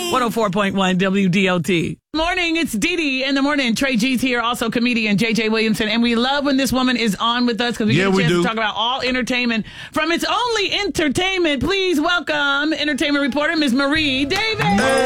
104.1 WDOT. Morning, it's Dee Dee in the morning. Trey G's here, also comedian JJ Williamson. And we love when this woman is on with us because we get a chance to talk about all entertainment from its only entertainment. Please welcome entertainment reporter Ms. Marie Davis.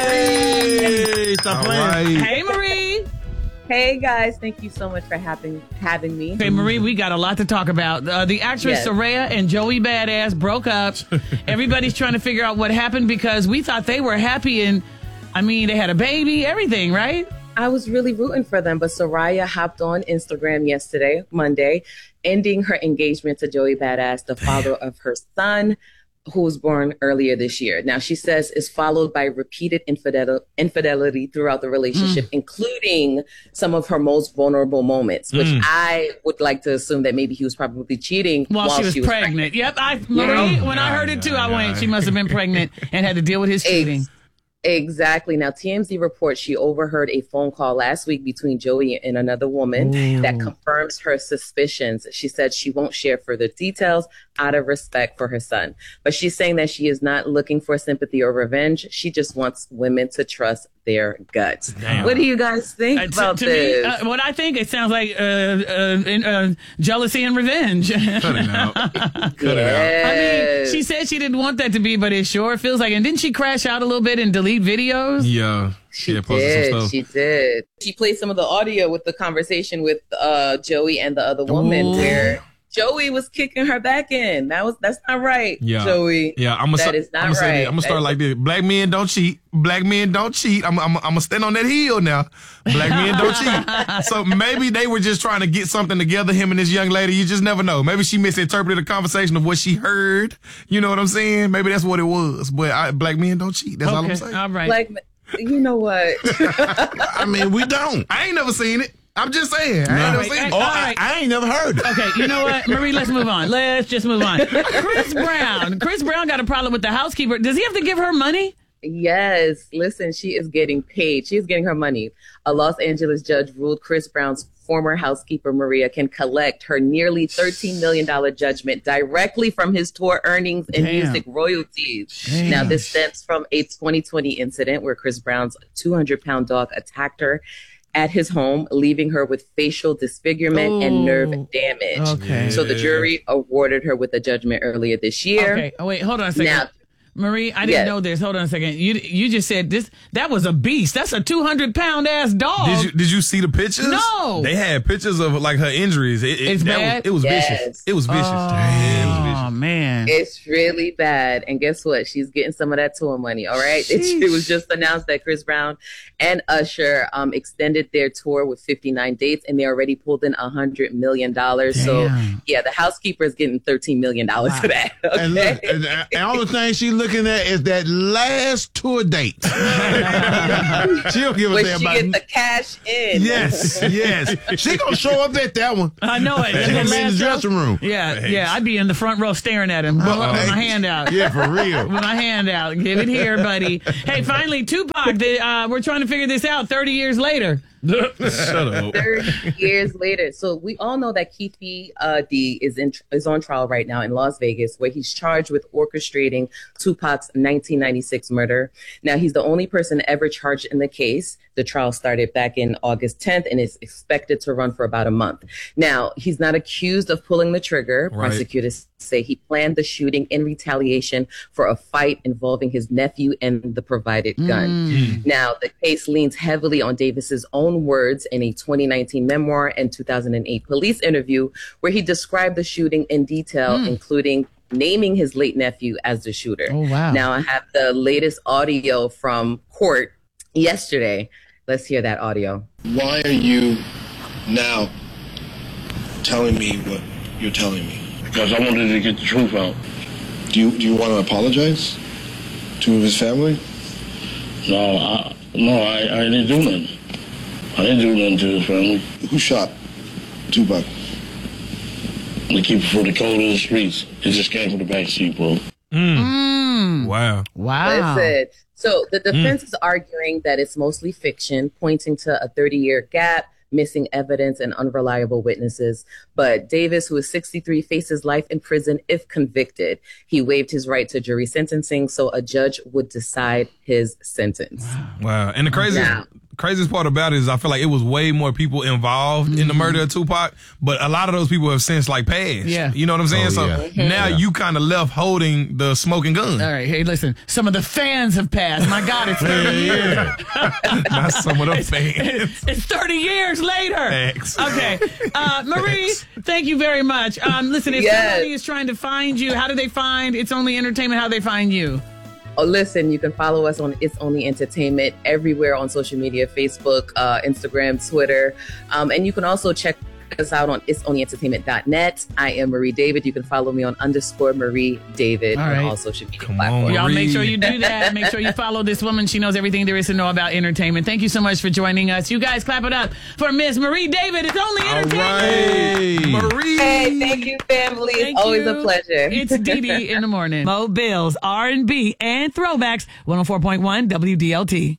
Hey, stop playing. Hey, Marie. Hey guys, thank you so much for having me. Okay, Marie, we got a lot to talk about. The actress Soraya and Joey Badass broke up. Everybody's trying to figure out what happened because we thought they were happy and, they had a baby, everything, right? I was really rooting for them, but Soraya hopped on Instagram yesterday, Monday, ending her engagement to Joey Badass, the father of her son, who was born earlier this year. Now, she says is followed by repeated infidelity throughout the relationship, including some of her most vulnerable moments, which I would like to assume that maybe he was probably cheating while she was pregnant. Yep. Marie, when I heard it too, I went, she must have been pregnant and had to deal with his cheating. Exactly. Now, TMZ reports she overheard a phone call last week between Joey and another woman that confirms her suspicions. She said she won't share further details out of respect for her son. But she's saying that she is not looking for sympathy or revenge. She just wants women to trust their guts. Damn. What do you guys think about this? Me, what I think, it sounds like jealousy and revenge. Cut it out. Cut it out. She said she didn't want that to be, but it sure feels like. And didn't she crash out a little bit and delete videos? Yeah. She did. She played some of the audio with the conversation with Joey and the other woman where Joey was kicking her back in. That's not right, Joey. Yeah, that is not right. I'm gonna start like this. Black men don't cheat. Black men don't cheat. I'm gonna stand on that hill now. Black men don't cheat. So maybe they were just trying to get something together, him and this young lady. You just never know. Maybe she misinterpreted the conversation of what she heard. You know what I'm saying? Maybe that's what it was. But black men don't cheat. That's all I'm saying. All right. You know what? We don't. I ain't never seen it. I'm just saying. I ain't never seen it. I ain't never heard it. Okay, you know what, Marie, let's move on. Let's just move on. Chris Brown got a problem with the housekeeper. Does he have to give her money? Yes. Listen, she is getting paid. She is getting her money. A Los Angeles judge ruled Chris Brown's former housekeeper, Maria, can collect her nearly $13 million judgment directly from his tour earnings and music royalties. Damn. Now, this stems from a 2020 incident where Chris Brown's 200-pound dog attacked her at his home, leaving her with facial disfigurement and nerve damage. Okay. So the jury awarded her with a judgment earlier this year. Okay. Oh, wait, hold on a second. Now, Marie, I didn't know this. Hold on a second. You just said this. That was a beast. That's a 200-pound ass dog. Did you see the pictures? No. They had pictures of like her injuries. It's bad. It was vicious. It was vicious. Oh man, it's really bad. And guess what? She's getting some of that tour money. All right. It was just announced that Chris Brown and Usher extended their tour with 59 dates, and they already pulled in $100 million. Damn. So yeah, the housekeeper is getting $13 million for that. Okay? And look, and all the things she's looking at is that last tour date. She'll give a damn about get the cash in. Yes. She gonna show up at that one. I know it. She gonna be in the dressing room. Yeah. I'd be in the front row staring at him with my hand out. Yeah, for real. With my hand out. Give it here, buddy. Hey, finally, Tupac. We're trying to figure this out 30 years later. Shut up. 30 years later. So we all know that Keefe D is on trial right now in Las Vegas, where he's charged with orchestrating Tupac's 1996 murder. Now, he's the only person ever charged in the case. The trial started back in August 10th and is expected to run for about a month. Now, he's not accused of pulling the trigger. Right. Prosecutors say he planned the shooting in retaliation for a fight involving his nephew and the provided gun. Now, the case leans heavily on Davis's own words in a 2019 memoir and 2008 police interview where he described the shooting in detail, including naming his late nephew as the shooter. Oh, wow. Now, I have the latest audio from court yesterday. Let's hear that audio. Why are you now telling me what you're telling me? Because I wanted to get the truth out. Do you want to apologize to his family? No, I didn't do nothing. I didn't do nothing to his family. Who shot Tupac? The keeper for the code of the streets. It just came from the back seat, bro. Wow. That's it. So the defense is arguing that it's mostly fiction, pointing to a 30-year gap missing evidence, and unreliable witnesses. But Davis, who is 63, faces life in prison if convicted. He waived his right to jury sentencing, so a judge would decide his sentence. Wow. And the craziest part about it is I feel like it was way more people involved in the murder of Tupac, but a lot of those people have since passed. Yeah. You know what I'm saying? Now you kind of left holding the smoking gun. All right. Hey, listen, some of the fans have passed. My God, it's 30 years. Not some of the fans. It's 30 years later. Thanks. Okay. Marie, thank you very much. Listen, if somebody is trying to find you, how do they find It's Only Entertainment? How do they find you? Oh, listen, you can follow us on It's Only Entertainment everywhere on social media, Facebook, Instagram, Twitter. And you can also check us out on itsonlyentertainment.net. I am Marie David. You can follow me on _Marie David on all social media platforms. Y'all make sure you do that. Make sure you follow this woman. She knows everything there is to know about entertainment. Thank you so much for joining us. You guys clap it up for Miss Marie David. It's Only Entertainment. All right. Marie. Hey, thank you, family. It's always a pleasure. It's Dee in the morning. Mo Bills, R&B, and throwbacks. 104.1 WDLT.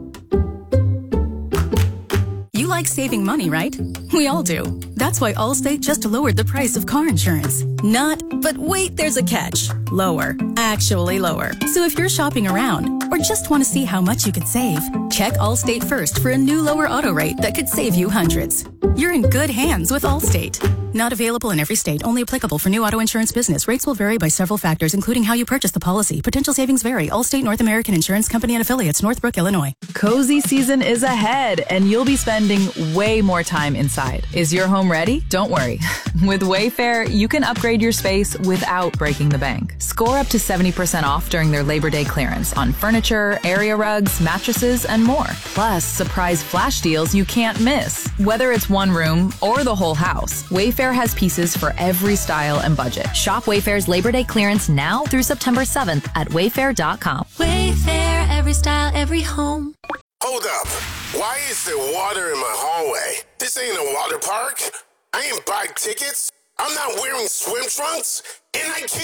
You like saving money, right? We all do. That's why Allstate just lowered the price of car insurance. But wait, there's a catch. Lower. Actually lower. So if you're shopping around or just want to see how much you could save, check Allstate first for a new lower auto rate that could save you hundreds. You're in good hands with Allstate. Not available in every state. Only applicable for new auto insurance business. Rates will vary by several factors, including how you purchase the policy. Potential savings vary. Allstate North American Insurance Company and Affiliates, Northbrook, Illinois. Cozy season is ahead, and you'll be spending way more time inside. Is your home ready? Don't worry. With Wayfair, you can upgrade your space without breaking the bank. Score up to 70% off during their Labor Day clearance on furniture, area rugs, mattresses, and more. Plus, surprise flash deals you can't miss. Whether it's one room or the whole house, Wayfair has pieces for every style and budget. Shop Wayfair's Labor Day clearance now through September 7th at wayfair.com. Wayfair, every style, every home. Hold up. Why is there water in my hallway? This ain't a water park. I ain't buying tickets. I'm not wearing swim trunks. And I can't